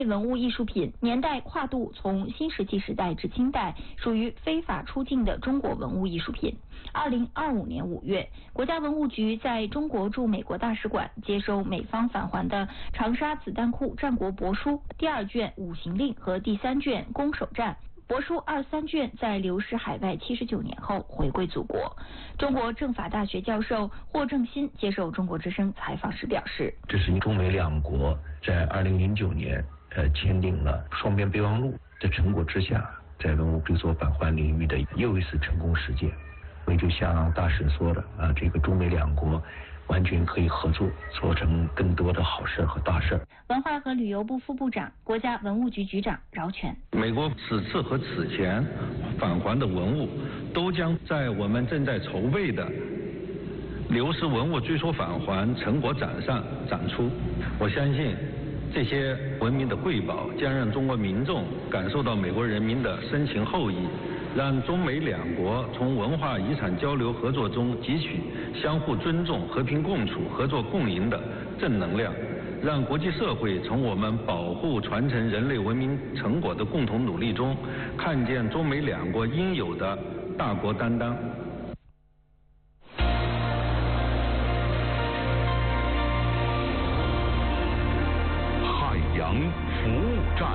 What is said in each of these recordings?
文物艺术品年代跨度从新石器时代至清代，属于非法出境的中国文物艺术品。2025年5月，国家文物局在中国驻美国大使馆接收美方返还的长沙子弹库战国帛书第2卷五行令和第3卷攻守战。帛书2、3卷在流失海外79年后回归祖国。中国政法大学教授霍正新接受中国之声采访时表示， 这是中美两国在2009年签订了双边备忘录的成果之下，在文物追索返还领域的又一次成功实践。所以就像大使说的这个中美两国完全可以合作，做成更多的好事和大事。 文化和旅游部副部长、国家文物局局长饶全： 美国此次和此前返还的文物，都将在我们正在筹备的流失文物追索返还成果展上展出。我相信，这些文明的瑰宝将让中国民众感受到美国人民的深情厚谊，让中美两国从文化遗产交流合作中汲取相互尊重、和平共处、合作共赢的正能量，让国际社会从我们保护传承人类文明成果的共同努力中，看见中美两国应有的大国担当。 海洋服务站，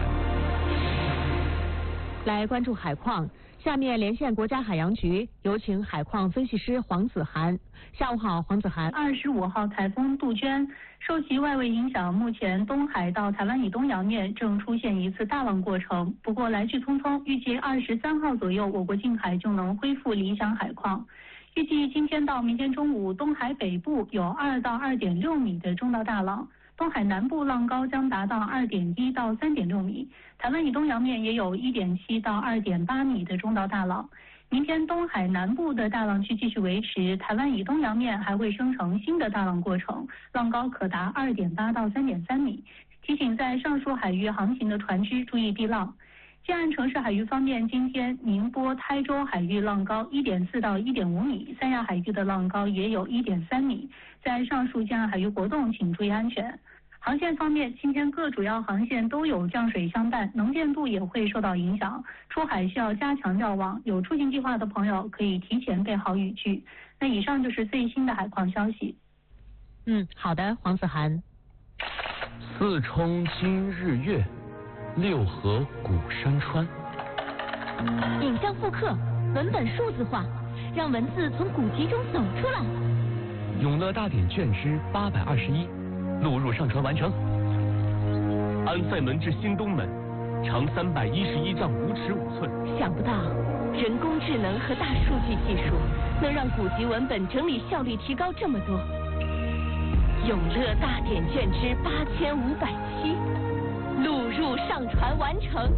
来关注海况。下面连线国家海洋局，有请海况分析师黄子涵。下午好，黄子涵。 25号台风杜鹃受其外围影响，目前东海到台湾以东洋面正出现一次大浪过程。不过来去匆匆，预计23号左右，我国近海就能恢复理想海况。预计今天到明天中午，东海北部有2到2.6米的中到大浪。东海南部浪高将达到2.1到3.6米，台湾以东洋面也有1.7到2.8米的中到大浪。明天东海南部的大浪区继续维持，台湾以东洋面还会生成新的大浪过程，浪高可达2.8到3.3米。提醒在上述海域航行的船只注意避浪。近岸城市海域方面，今天宁波、台州海域浪高1.4到1.5米，三亚海域的浪高也有1.3米。在上述近岸海域活动，请注意安全。航线方面，今天各主要航线都有降水相伴，能见度也会受到影响，出海需要加强瞭望。有出行计划的朋友可以提前备好雨具。那以上就是最新的海况消息。 好的，黄子涵。 四冲今日月，六合古山川。 影像复刻，文本数字化，让文字从古籍中走出来。 永乐大典卷之821。录入上传完成。安塞门至新东门，长311丈5尺5寸。 想不到人工智能和大数据技术能让古籍文本整理效率提高这么多。永乐大典卷之8507，录入上传完成。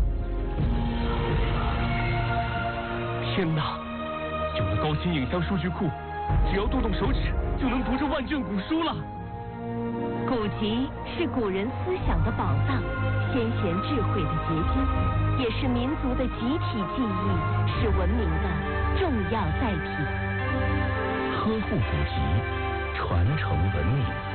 天哪！有了高清影像数据库，只要动动手指就能读这万卷古书了。 古籍是古人思想的宝藏，先贤智慧的结晶，也是民族的集体记忆，是文明的重要载体。 呵护古籍，传承文明。